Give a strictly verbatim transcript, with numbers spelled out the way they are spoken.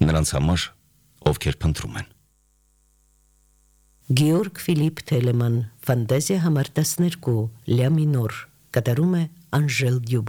նրանց համար, ովքեր փնտրում են։ Գեորգ Ֆիլիպ Թելեման, Ֆանտազիա համար տասներկու, Լյա մինոր, կատարում է Անժել Դյուբա։